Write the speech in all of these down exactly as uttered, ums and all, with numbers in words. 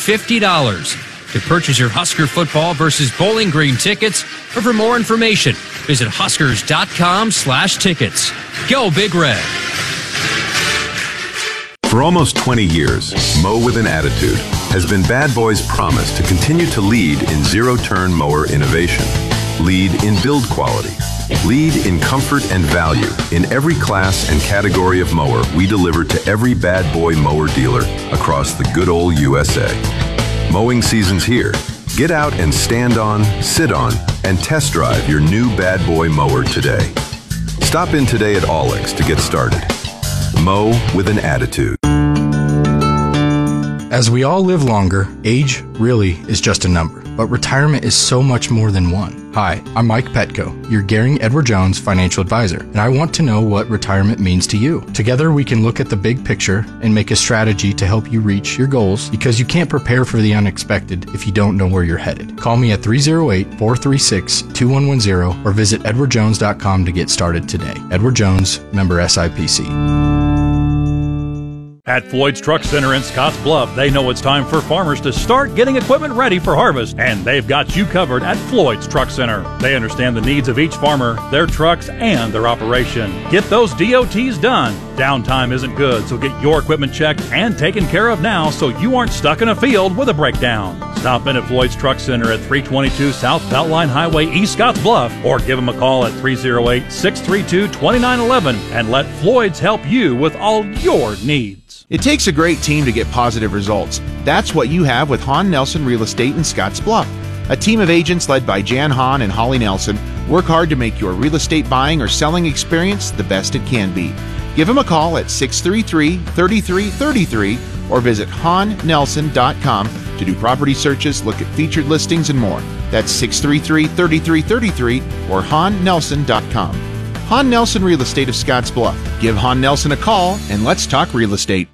fifty dollars. To purchase your Husker football versus Bowling Green tickets, or for more information, visit huskers.com slash tickets. Go Big Red. For almost twenty years, Mow with an Attitude has been Bad Boy's promise to continue to lead in zero-turn mower innovation, lead in build quality, lead in comfort and value in every class and category of mower we deliver to every Bad Boy mower dealer across the good old U S A. Mowing season's here. Get out and stand on, sit on, and test drive your new Bad Boy mower today. Stop in today at Olex to get started. Mow with an Attitude. As we all live longer, age really is just a number, but retirement is so much more than one. Hi, I'm Mike Petco, your Gehring Edward Jones financial advisor, and I want to know what retirement means to you. Together, we can look at the big picture and make a strategy to help you reach your goals, because you can't prepare for the unexpected if you don't know where you're headed. Call me at three oh eight, four three six, two one one zero or visit edward jones dot com to get started today. Edward Jones, member S I P C. At Floyd's Truck Center in Scotts Bluff, they know it's time for farmers to start getting equipment ready for harvest, and they've got you covered at Floyd's Truck Center. They understand the needs of each farmer, their trucks, and their operation. Get those D O Ts done. Downtime isn't good, so get your equipment checked and taken care of now so you aren't stuck in a field with a breakdown. Stop in at Floyd's Truck Center at three twenty-two South Beltline Highway, East Scotts Bluff, or give them a call at three oh eight, six three two, two nine one one and let Floyd's help you with all your needs. It takes a great team to get positive results. That's what you have with Hahn Nelson Real Estate in Scotts Bluff. A team of agents led by Jan Hahn and Holly Nelson work hard to make your real estate buying or selling experience the best it can be. Give them a call at six three three, three three three three or visit hahn nelson dot com to do property searches, look at featured listings, and more. That's six three three, three three three three or hahn nelson dot com. Hahn Nelson Real Estate of Scotts Bluff. Give Hahn Nelson a call and let's talk real estate.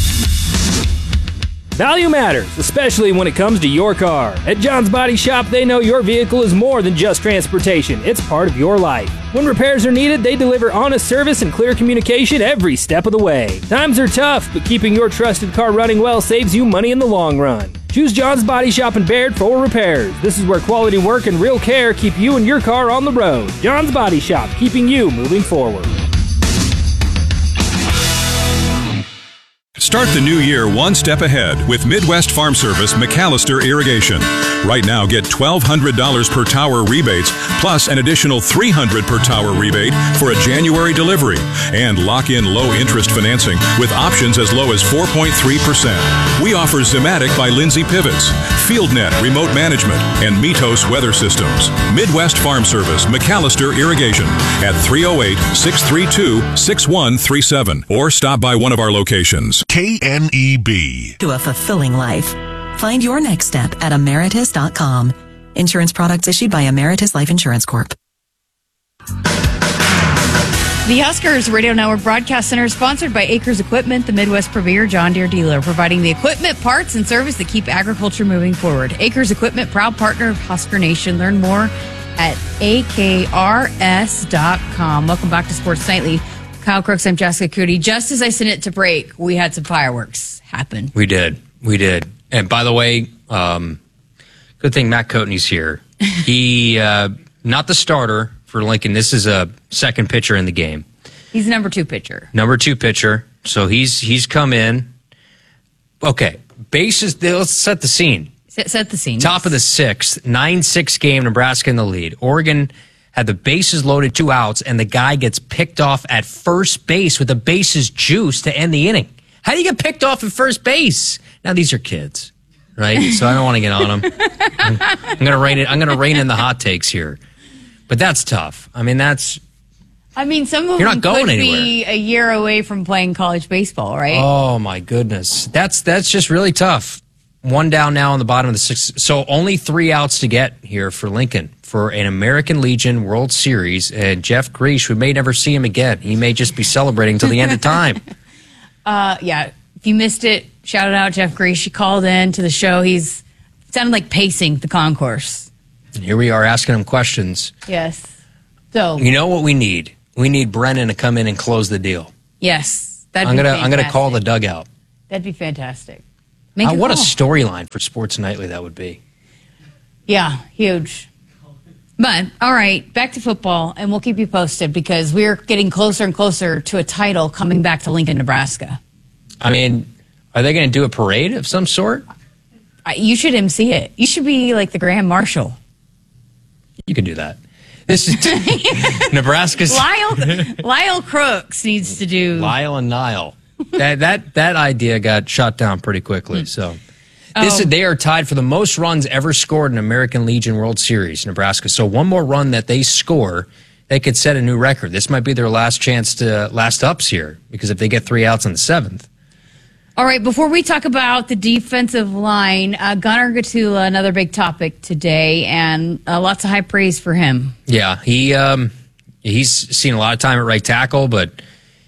Value matters, especially when it comes to your car. At John's Body Shop, they know your vehicle is more than just transportation. It's part of your life. When repairs are needed, they deliver honest service and clear communication every step of the way. Times are tough, but keeping your trusted car running well saves you money in the long run. Choose John's Body Shop in Baird for repairs. This is where quality work and real care keep you and your car on the road. John's Body Shop, keeping you moving forward. Start the new year one step ahead with Midwest Farm Service McAllister Irrigation. Right now, get twelve hundred dollars per tower rebates, plus an additional three hundred dollars per tower rebate for a January delivery, and lock in low-interest financing with options as low as four point three percent. We offer Zimatic by Lindsay Pivots, FieldNet Remote Management, and Mitos Weather Systems. Midwest Farm Service McAllister Irrigation at three oh eight, six three two, six one three seven or stop by one of our locations. K N E B. To a fulfilling life. Find your next step at Emeritus dot com. Insurance products issued by Emeritus Life Insurance Corp. The Huskers Radio Network Broadcast Center is sponsored by Acres Equipment, the Midwest premier John Deere dealer, providing the equipment, parts, and service that keep agriculture moving forward. Acres Equipment, proud partner of Husker Nation. Learn more at A K R S dot com. Welcome back to Sports Nightly. Kyle Crooks, I'm Jessica Cootie. Just as I sent it to break, we had some fireworks happen. We did. We did. And by the way, um, good thing Matt Coatney's here. He, uh, not the starter for Lincoln. This is a second pitcher in the game. He's number two pitcher. Number two pitcher. So he's he's come in. Okay. Bases, let's set the scene. Set, set the scene. Top yes. of the sixth, nine six game, Nebraska in the lead. Oregon had the bases loaded, two outs, and the guy gets picked off at first base with the bases juice to end the inning. How do you get picked off at first base? Now these are kids, right? So I don't want to get on them. I'm, I'm going to rein it. I'm going to rein in the hot takes here, but that's tough. I mean, that's. I mean, some of You're them not going could anywhere. be a year away from playing college baseball, right? Oh my goodness, that's that's just really tough. One down now on the bottom of the sixth. So only three outs to get here for Lincoln for an American Legion World Series. And Jeff Grease, we may never see him again. He may just be celebrating till the end of time. Uh, yeah. If you missed it, shout out Jeff Grease. She called in to the show. He's sounded like pacing the concourse. And here we are asking him questions. Yes. So you know what we need? We need Brennan to come in and close the deal. Yes. That'd I'm be gonna fantastic. I'm gonna call the dugout. That'd be fantastic. Make Uh, a what a call. storyline for Sports Nightly that would be. Yeah, huge. But, all right, back to football, and we'll keep you posted because we're getting closer and closer to a title coming back to Lincoln, Nebraska. I mean, are they going to do a parade of some sort? Uh, You should M C it. You should be like the Grand Marshal. You can do that. This is Nebraska's Lyle, Lyle Crooks needs to do. Lyle and Nile. That that that idea got shot down pretty quickly. So this Oh. is, they are tied for the most runs ever scored in American Legion World Series, Nebraska. So one more run that they score, they could set a new record. This might be their last chance to last ups here because if they get three outs on the seventh. All right, before we talk about the defensive line, uh, Gunnar Gatula, another big topic today, and uh, lots of high praise for him. Yeah, he um, he's seen a lot of time at right tackle, but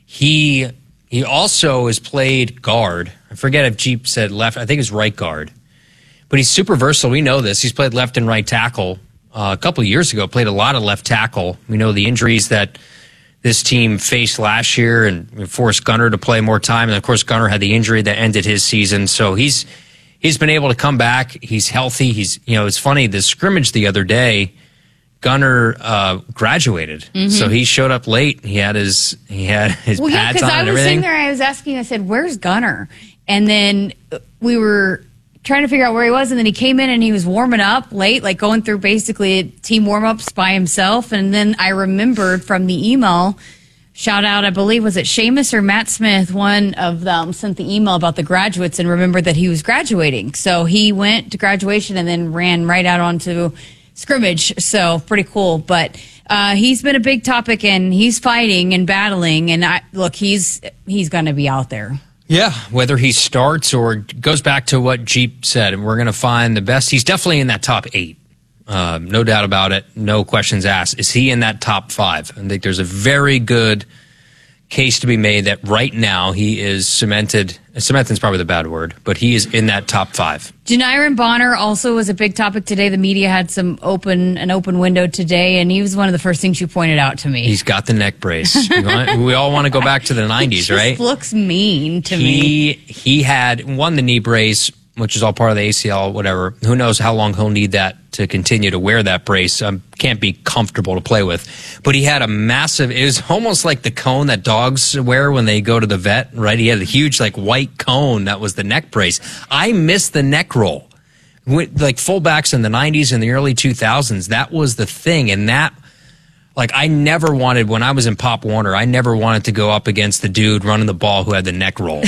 he he also has played guard. I forget if Jeep said left. I think it's right guard. But he's super versatile. We know this. He's played left and right tackle. Uh, a couple of years ago, played a lot of left tackle. We know the injuries that this team faced last year and forced Gunnar to play more time. And, of course, Gunnar had the injury that ended his season. So he's he's been able to come back. He's healthy. He's, you know, it's funny, the scrimmage the other day, Gunnar uh, graduated. Mhm. So he showed up late. He had his he had his Well, yeah, pads because on I and was everything. sitting there, I was asking, I said, where's Gunnar? And then we were trying to figure out where he was, and then he came in and he was warming up late, like going through basically team warm-ups by himself. And then I remembered from the email, shout out, I believe, was it Seamus or Matt Smith? One of them sent the email about the graduates and remembered that he was graduating. So he went to graduation and then ran right out onto scrimmage. So pretty cool. But uh, he's been a big topic, and he's fighting and battling. And I, look, he's he's going to be out there. Yeah, whether he starts or goes back to what Jeep said, and we're going to find the best. He's definitely in that top eight. Um, no doubt about it. No questions asked. Is he in that top five? I think there's a very good case to be made that right now he is cemented. Cemented is probably the bad word, but he is in that top five. Janiron Bonner also was a big topic today. The media had some open an open window today, and he was one of the first things you pointed out to me. He's got the neck brace. You want- we all want to go back to the nineties, He just right? looks mean to me. He he had won the knee brace, which is all part of the A C L, whatever. Who knows how long he'll need that to continue to wear that brace. Um, can't be comfortable to play with. But he had a massive, it was almost like the cone that dogs wear when they go to the vet, right? He had a huge, like, white cone that was the neck brace. I miss the neck roll. With, like, fullbacks in the nineties and the early two thousands, that was the thing. And that, like, I never wanted, when I was in Pop Warner, I never wanted to go up against the dude running the ball who had the neck roll.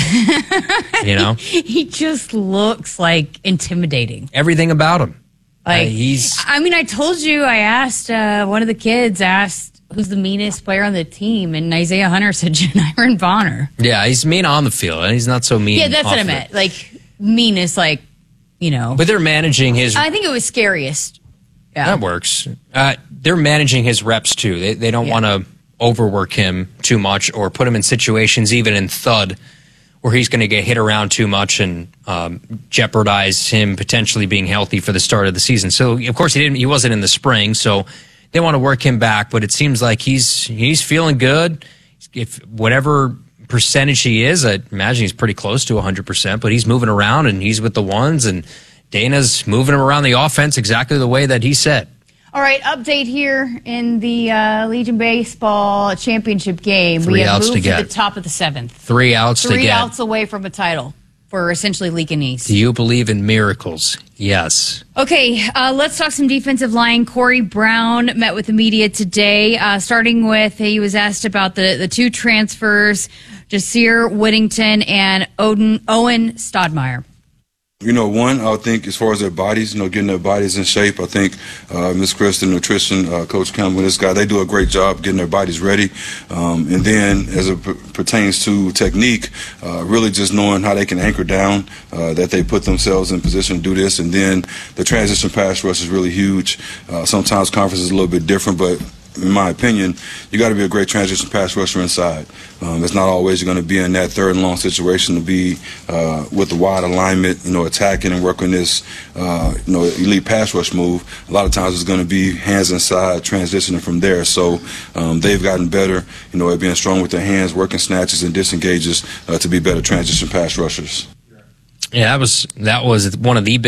You know? He just looks like intimidating. Everything about him. Like Uh, he's. I mean, I told you, I asked, uh, one of the kids asked who's the meanest player on the team, and Isaiah Hunter said Janiron Bonner. Yeah, he's mean on the field, and he's not so mean. Yeah, that's off what I of it. meant. Like, meanest, like, you know. But they're managing his. I think it was scariest. Yeah. That works. Uh, they're managing his reps too. They they don't Yeah. want to overwork him too much or put him in situations, even in thud, where he's going to get hit around too much and um, jeopardize him potentially being healthy for the start of the season. So of course he didn't. He wasn't in the spring, so they want to work him back. But it seems like he's he's feeling good. If whatever percentage he is, I imagine he's pretty close to one hundred percent. But he's moving around and he's with the ones, and Dana's moving him around the offense exactly the way that he said. All right, update here in the uh, Legion Baseball Championship game. Three we have outs to moved to, get. the top of the seventh. Three outs to Three get. outs away from a title for essentially Lincoln East. Do you believe in miracles? Yes. Okay, uh, let's talk some defensive line. Corey Brown met with the media today, uh, starting with he was asked about the, the two transfers, Jasir Whittington and Odin, Owen Stodmeyer. You know, one, I think as far as their bodies, you know, getting their bodies in shape, I think uh, Miss Kristen, nutrition, uh, Coach Campbell, this guy, they do a great job getting their bodies ready. Um, and then as it p- pertains to technique, uh, really just knowing how they can anchor down, uh, that they put themselves in position to do this. And then the transition pass rush is really huge. Uh, sometimes conference is a little bit different, but in my opinion, you got to be a great transition pass rusher inside. Um, it's not always you're going to be in that third and long situation to be uh, with the wide alignment, you know, attacking and working this, uh, you know, elite pass rush move. A lot of times it's going to be hands inside, transitioning from there. So um, they've gotten better, you know, at being strong with their hands, working snatches and disengages uh, to be better transition pass rushers. Yeah, that was that was one of the